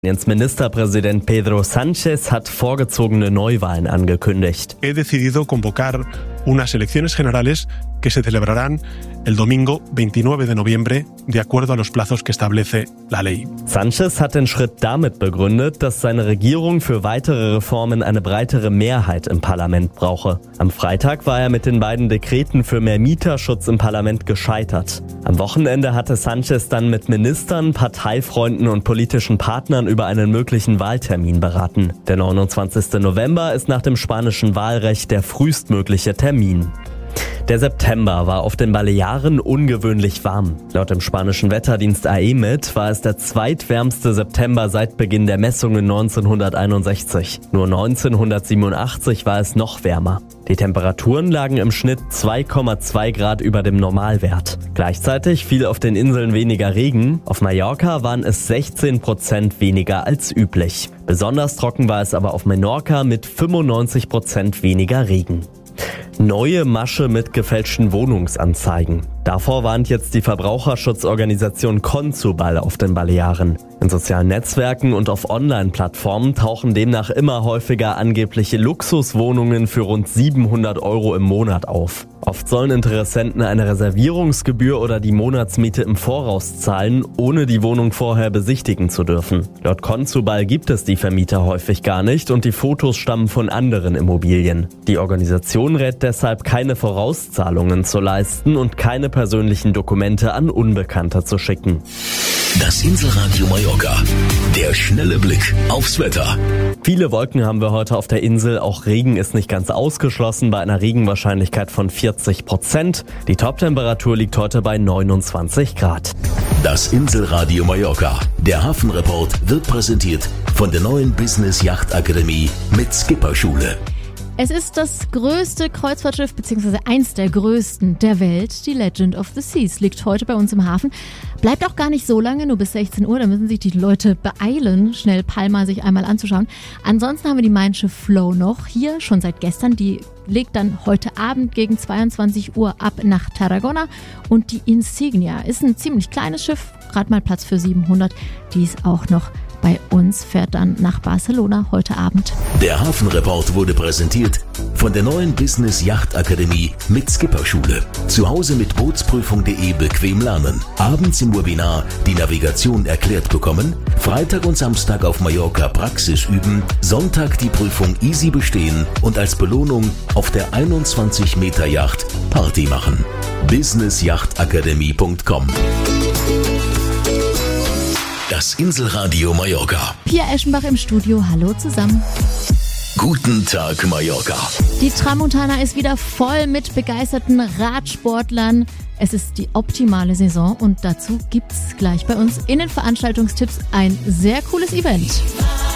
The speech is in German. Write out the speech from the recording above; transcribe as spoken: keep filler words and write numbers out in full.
Spaniens Ministerpräsident Pedro Sánchez hat vorgezogene Neuwahlen angekündigt. He decidido convocar unas elecciones generales que se celebrarán el domingo veintinueve de noviembre, de acuerdo a los plazos que establece la ley. Sánchez hat den Schritt damit begründet, dass seine Regierung für weitere Reformen eine breitere Mehrheit im Parlament brauche. Am Freitag war er mit den beiden Dekreten für mehr Mieterschutz im Parlament gescheitert. Am Wochenende hatte Sánchez dann mit Ministern, Parteifreunden und politischen Partnern über einen möglichen Wahltermin beraten. Der neunundzwanzigster November ist nach dem spanischen Wahlrecht der frühestmögliche Termin. Der September war auf den Balearen ungewöhnlich warm. Laut dem spanischen Wetterdienst A E M E T war es der zweitwärmste September seit Beginn der Messungen neunzehnhunderteinundsechzig. Nur neunzehnhundertsiebenundachtzig war es noch wärmer. Die Temperaturen lagen im Schnitt zwei Komma zwei Grad über dem Normalwert. Gleichzeitig fiel auf den Inseln weniger Regen. Auf Mallorca waren es sechzehn Prozent weniger als üblich. Besonders trocken war es aber auf Menorca mit fünfundneunzig Prozent weniger Regen. Neue Masche mit gefälschten Wohnungsanzeigen. Davor warnt jetzt die Verbraucherschutzorganisation Consubal auf den Balearen. In sozialen Netzwerken und auf Online-Plattformen tauchen demnach immer häufiger angebliche Luxuswohnungen für rund siebenhundert Euro im Monat auf. Oft sollen Interessenten eine Reservierungsgebühr oder die Monatsmiete im Voraus zahlen, ohne die Wohnung vorher besichtigen zu dürfen. Laut Consubal gibt es die Vermieter häufig gar nicht und die Fotos stammen von anderen Immobilien. Die Organisation rät deshalb, keine Vorauszahlungen zu leisten und keine persönlichen Dokumente an Unbekannte zu schicken. Das Inselradio Mallorca. Der schnelle Blick aufs Wetter. Viele Wolken haben wir heute auf der Insel. Auch Regen ist nicht ganz ausgeschlossen bei einer Regenwahrscheinlichkeit von vierzig Prozent. Die Toptemperatur liegt heute bei neunundzwanzig Grad. Das Inselradio Mallorca. Der Hafenreport wird präsentiert von der neuen Business Yacht Akademie mit Skipperschule. Es ist das größte Kreuzfahrtschiff, beziehungsweise eins der größten der Welt. Die Legend of the Seas liegt heute bei uns im Hafen. Bleibt auch gar nicht so lange, nur bis sechzehn Uhr. Da müssen sich die Leute beeilen, schnell Palma sich einmal anzuschauen. Ansonsten haben wir die Mein Schiff Flow noch. Hier schon seit gestern. Die legt dann heute Abend gegen zweiundzwanzig Uhr ab nach Tarragona. Und die Insignia ist ein ziemlich kleines Schiff, gerade mal Platz für siebenhundert. Die ist auch noch bei uns, fährt dann nach Barcelona heute Abend. Der Hafenreport wurde präsentiert von der neuen Business Yacht Akademie mit Skipperschule. Zu Hause mit Bootsprüfung punkt de bequem lernen. Abends im Webinar die Navigation erklärt bekommen. Freitag und Samstag auf Mallorca Praxis üben. Sonntag die Prüfung easy bestehen und als Belohnung auf der einundzwanzig Meter Yacht Party machen. business yacht akademie punkt com. Das Inselradio Mallorca. Pia Eschenbach im Studio. Hallo zusammen. Guten Tag, Mallorca. Die Tramontana ist wieder voll mit begeisterten Radsportlern. Es ist die optimale Saison und dazu gibt's gleich bei uns in den Veranstaltungstipps ein sehr cooles Event.